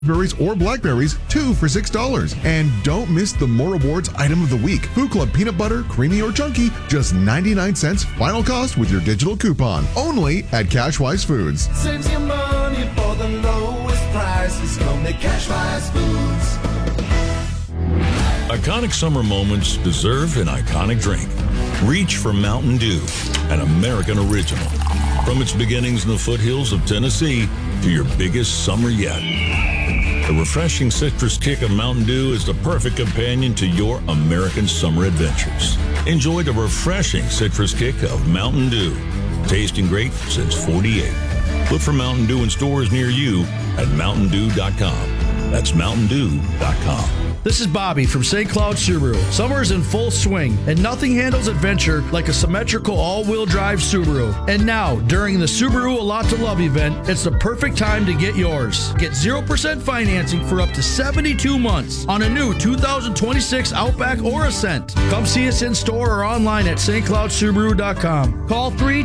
Berries or blackberries, 2 for $6. And don't miss the More Rewards item of the week. Food Club peanut butter, creamy or chunky, just 99 cents final cost with your digital coupon. Only at Cashwise Foods. Saves you money for the lowest prices. Only Cashwise Foods. Iconic summer moments deserve an iconic drink. Reach for Mountain Dew, an American original. From its beginnings in the foothills of Tennessee to your biggest summer yet. The refreshing citrus kick of Mountain Dew is the perfect companion to your American summer adventures. Enjoy the refreshing citrus kick of Mountain Dew. Tasting great since '48. Look for Mountain Dew in stores near you at MountainDew.com. That's MountainDew.com. This is Bobby from St. Cloud Subaru. Summer is in full swing, and nothing handles adventure like a symmetrical all-wheel drive Subaru. And now, during the Subaru A Lot to Love event, it's the perfect time to get yours. Get 0% financing for up to 72 months on a new 2026 Outback or Ascent. Come see us in store or online at stcloudsubaru.com. Call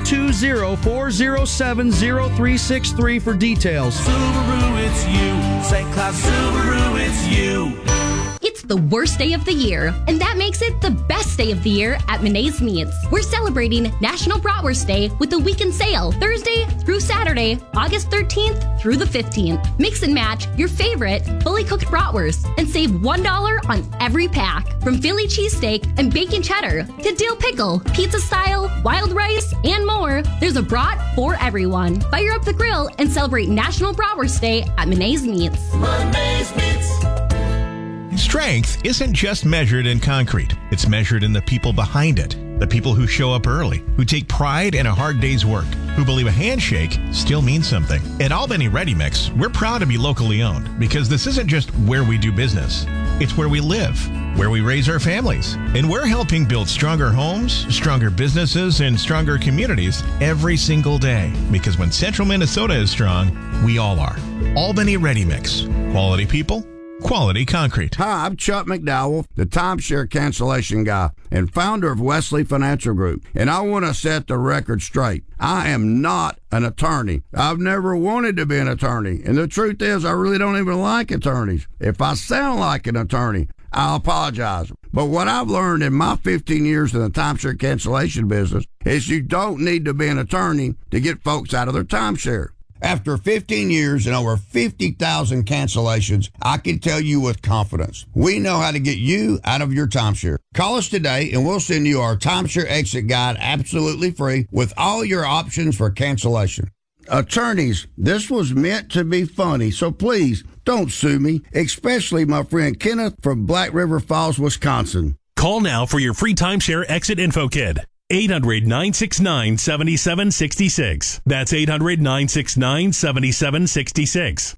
320-407-0363 for details. Subaru, it's you. St. Cloud Subaru, it's you. It's the worst day of the year, and that makes it the best day of the year at Menace Meats. We're celebrating National Bratwurst Day with a weekend sale, Thursday through Saturday, August 13th through the 15th. Mix and match your favorite fully cooked bratwurst and save $1 on every pack. From Philly cheesesteak and bacon cheddar to dill pickle, pizza style, wild rice, and more, there's a brat for everyone. Fire up the grill and celebrate National Bratwurst Day at Menace Meats. Menace Meats. Strength isn't just measured in concrete. It's measured in the people behind it. The people who show up early, who take pride in a hard day's work, who believe a handshake still means something. At Albany Ready Mix, we're proud to be locally owned because this isn't just where we do business. It's where we live, where we raise our families. And we're helping build stronger homes, stronger businesses, and stronger communities every single day. Because when Central Minnesota is strong, we all are. Albany Ready Mix. Quality people, quality concrete. Hi, I'm Chuck McDowell, the timeshare cancellation guy and founder of Wesley Financial Group. And I want to set the record straight. I am not an attorney. I've never wanted to be an attorney. And the truth is, I really don't even like attorneys. If I sound like an attorney, I apologize. But what I've learned in my 15 years in the timeshare cancellation business is you don't need to be an attorney to get folks out of their timeshare. After 15 years and over 50,000 cancellations, I can tell you with confidence, we know how to get you out of your timeshare. Call us today and we'll send you our timeshare exit guide absolutely free with all your options for cancellation. Attorneys, this was meant to be funny, so please don't sue me, especially my friend Kenneth from Black River Falls, Wisconsin. Call now for your free timeshare exit info kit. 800-969-7766. That's 800-969-7766.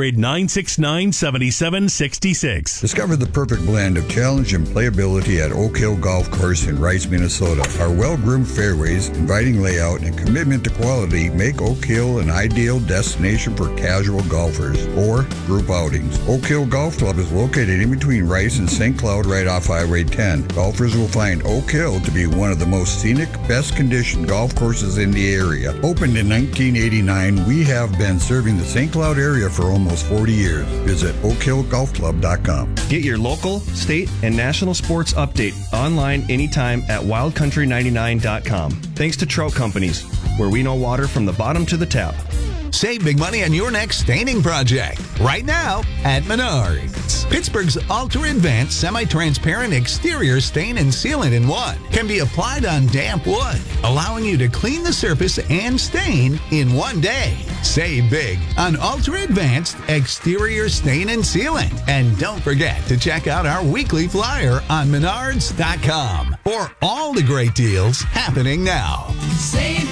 800-969-7766. Discover the perfect blend of challenge and playability at Oak Hill Golf Course in Rice, Minnesota. Our well-groomed fairways, inviting layout, and commitment to quality make Oak Hill an ideal destination for casual golfers or group outings. Oak Hill Golf Club is located in between Rice and St. Cloud right off Highway 10. Golfers will find Oak Hill to be one of the most scenic, best-conditioned golf courses in the area. Opened in 1989, we have been serving the St. Cloud area for almost 40 years. Visit OakHillGolfClub.com. Get your local, state, and national sports update online anytime at WildCountry99.com. Thanks to Trout Companies, where we know water from the bottom to the tap. Save big money on your next staining project right now at Menards. Pittsburgh's ultra-advanced semi-transparent exterior stain and sealant in one can be applied on damp wood, allowing you to clean the surface and stain in one day. Save big on ultra-advanced exterior stain and sealant. And don't forget to check out our weekly flyer on Menards.com for all the great deals happening now. Save